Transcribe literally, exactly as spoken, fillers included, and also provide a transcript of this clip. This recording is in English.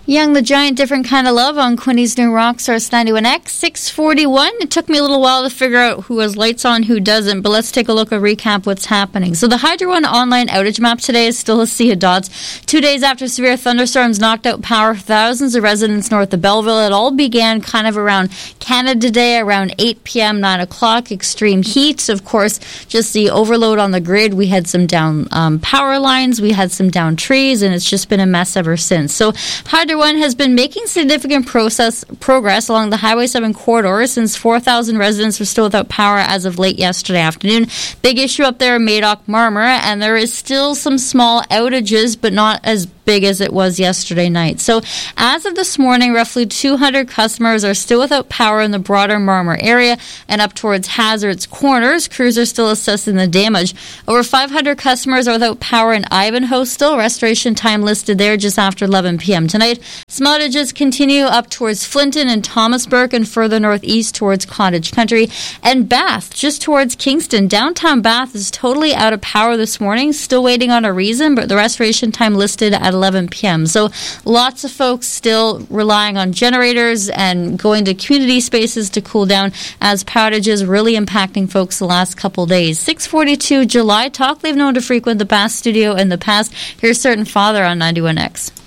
Young the Giant, Different Kind of Love on Quinny's New Rock Source ninety-one X, six forty-one. It took me a little while to figure out who has lights on, who doesn't, but let's take a look and recap what's happening. So the Hydro One online outage map today is still a sea of dots. Two days after severe thunderstorms knocked out power for thousands of residents north of Belleville, it all began kind of around Canada Day, around eight p.m., nine o'clock. Extreme heat, of course, just the overload on the grid. We had some down um, power lines, we had some down trees, and it's just been a mess ever since. So Hydro One has been making significant process progress along the Highway seven corridor since four thousand residents were still without power as of late yesterday afternoon. Big issue up there in Madoc-Marmor, and there is still some small outages, but not as big as it was yesterday night. So as of this morning, roughly two hundred customers are still without power in the broader Marmor area and up towards Hazards Corners. Crews are still assessing the damage. Over five hundred customers are without power in Ivanhoe still. Restoration time listed there just after eleven p.m. tonight. Some outages continue up towards Flinton and Thomasburg and further northeast towards Cottage Country. And Bath, just towards Kingston. Downtown Bath is totally out of power this morning. Still waiting on a reason, but the restoration time listed at eleven p.m. So lots of folks still relying on generators and going to community spaces to cool down as power outages really impacting folks the last couple days. six forty-two July Talk. They've known to frequent the Bath studio in the past. Here's Certain Father on ninety-one X.